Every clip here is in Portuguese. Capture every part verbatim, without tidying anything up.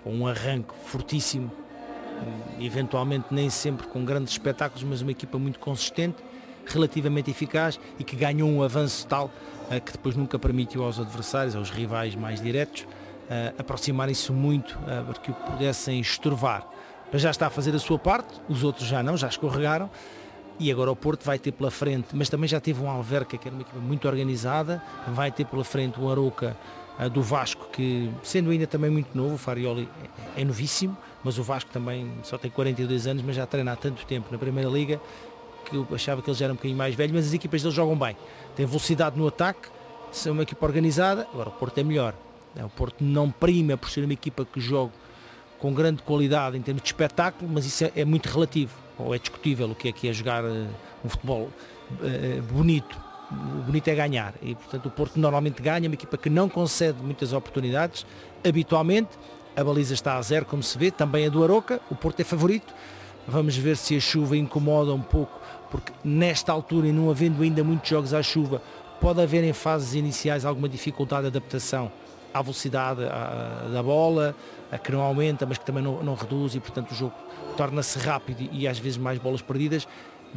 com um arranque fortíssimo, eventualmente nem sempre com grandes espetáculos, mas uma equipa muito consistente, relativamente eficaz e que ganhou um avanço tal uh, que depois nunca permitiu aos adversários, aos rivais mais diretos, uh, aproximarem-se muito uh, para que o pudessem estorvar. Mas já está a fazer a sua parte, os outros já não, já escorregaram, e agora o Porto vai ter pela frente, mas também já teve um Alverca que era uma equipa muito organizada, vai ter pela frente o Arouca uh, do Vasco, que sendo ainda também muito novo, o Farioli é, é novíssimo, mas o Vasco também só tem quarenta e dois anos, mas já treina há tanto tempo na Primeira Liga, que eu achava que eles eram um bocadinho mais velhos, mas as equipas deles jogam bem, têm velocidade no ataque, são uma equipa organizada. Agora o Porto é melhor, o Porto não prima por ser uma equipa que joga com grande qualidade em termos de espetáculo, mas isso é, é muito relativo, ou é discutível o que é que é jogar uh, um futebol uh, bonito. O bonito é ganhar, e portanto o Porto normalmente ganha, uma equipa que não concede muitas oportunidades, habitualmente. A baliza está a zero, como se vê, também a do Arouca, o Porto é favorito. Vamos ver se a chuva incomoda um pouco, porque nesta altura, e não havendo ainda muitos jogos à chuva, pode haver em fases iniciais alguma dificuldade de adaptação à velocidade à, da bola, a que não aumenta, mas que também não, não reduz, e portanto o jogo torna-se rápido e, e às vezes mais bolas perdidas.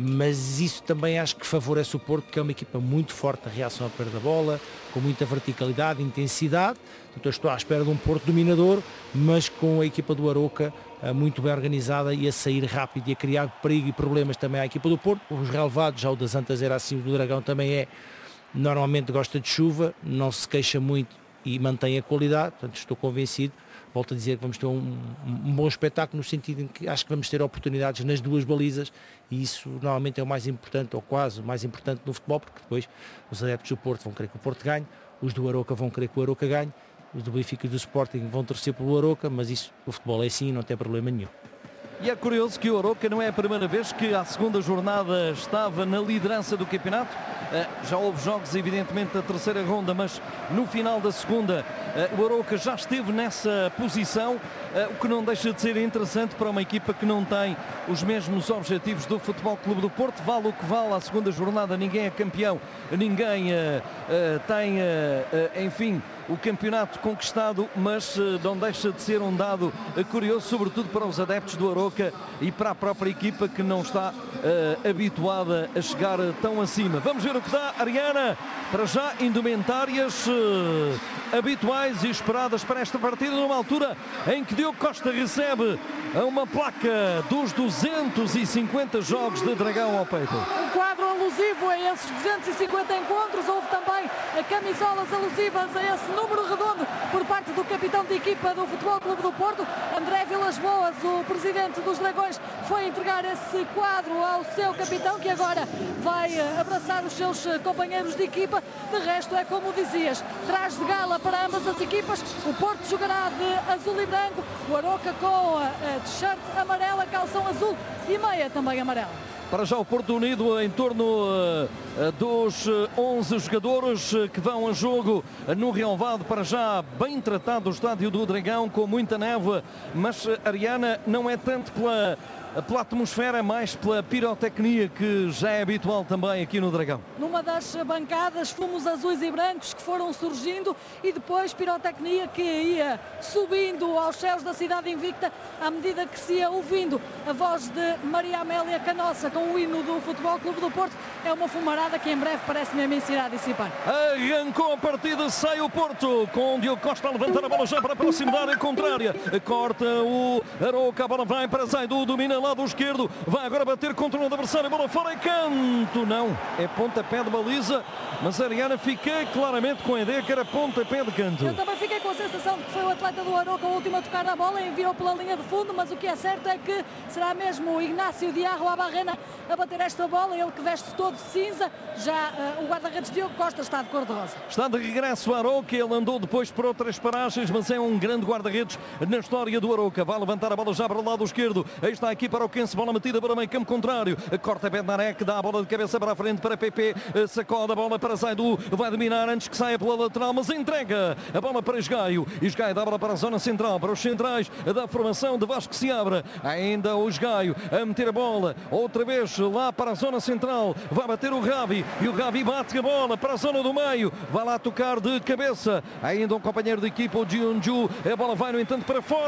Mas isso também acho que favorece o Porto, porque é uma equipa muito forte na reação à perda da bola, com muita verticalidade, intensidade. Então eu estou à espera de um Porto dominador, mas com a equipa do Arouca muito bem organizada e a sair rápido e a criar perigo e problemas também à equipa do Porto. Os relevados, já o das Antas era assim, o do Dragão também é, normalmente gosta de chuva, não se queixa muito e mantém a qualidade, portanto estou convencido. Volto a dizer que vamos ter um, um bom espetáculo, no sentido em que acho que vamos ter oportunidades nas duas balizas, e isso normalmente é o mais importante, ou quase o mais importante no futebol, porque depois os adeptos do Porto vão querer que o Porto ganhe, os do Arouca vão querer que o Arouca ganhe, os do Benfica e do Sporting vão torcer pelo Arouca, mas isso, o futebol é assim, não tem problema nenhum. E é curioso que o Arouca não é a primeira vez que à segunda jornada estava na liderança do campeonato. Já houve jogos, evidentemente, da terceira ronda, mas no final da segunda o Arouca já esteve nessa posição, o que não deixa de ser interessante para uma equipa que não tem os mesmos objetivos do Futebol Clube do Porto. Vale o que vale, à segunda jornada ninguém é campeão, ninguém uh, uh, tem, uh, uh, enfim, o campeonato conquistado, mas uh, não deixa de ser um dado uh, curioso, sobretudo para os adeptos do Arouca e para a própria equipa que não está uh, habituada a chegar uh, tão acima. Vamos ver o que dá, Ariana. Para já, indumentárias uh, habituais e esperadas para esta partida, numa altura em que Diogo Costa recebe uma placa dos duzentos e cinquenta jogos de Dragão ao peito. Um quadro alusivo a esses duzentos e cinquenta encontros. Houve também camisolas alusivas a esse número redondo por parte do capitão de equipa do Futebol Clube do Porto, André Vilas-Boas, o presidente dos Dragões, foi entregar esse quadro ao seu capitão, que agora vai abraçar os seus companheiros de equipa. De resto, é como dizias, traje de gala para ambas as equipas. O Porto jogará de azul e branco, o Arouca com a t-shirt amarela, calção azul e meia também amarela. Para já o Porto unido em torno uh, dos onze jogadores que vão a jogo no relvado, para já bem tratado o estádio do Dragão, com muita névoa, mas Ariana, não é tanto pela, pela atmosfera, mais pela pirotecnia que já é habitual também aqui no Dragão. Numa das bancadas, fumos azuis e brancos que foram surgindo, e depois pirotecnia que ia subindo aos céus da cidade invicta à medida que se ia ouvindo a voz de Maria Amélia Canossa com o hino do Futebol Clube do Porto. É uma fumarada que em breve parece mesmo se irá dissipar. Arrancou a partida, sai o Porto, com o Diogo Costa a levantar a bola já para a proximidade contrária. Corta o Arouca, a bola vai para Zaidu, domina lado esquerdo, vai agora bater contra o adversário, a bola fora e canto. Não, é pontapé de baliza, mas a Ariana, fiquei claramente com a ideia que era pontapé de canto. Eu também fiquei com a sensação de que foi o atleta do Arouca o último a tocar na bola e enviou pela linha de fundo, mas o que é certo é que será mesmo o Ignácio Diarro Abarrena a bater esta bola, ele que veste todo cinza. Já uh, o guarda-redes Diogo Costa está de cor-de-rosa. Está de regresso o Arouca, ele andou depois por outras paragens, mas é um grande guarda-redes na história do Arouca. Vai levantar a bola já para o lado esquerdo, aí está a equipa arauquense, bola metida para o meio campo contrário, corta Bednarek, dá a bola de cabeça para a frente para P P, sacode a bola para Zaidu, vai dominar antes que saia pela lateral, mas entrega a bola para Esgaio, e Esgaio dá a bola para a zona central, para os centrais da formação de Vasco Seabra, ainda o Esgaio a meter a bola, outra vez lá para a zona central, vai bater o Ravi, e o Ravi bate a bola para a zona do meio, vai lá tocar de cabeça, ainda um companheiro de equipa, o Jiunju, a bola vai no entanto para fora.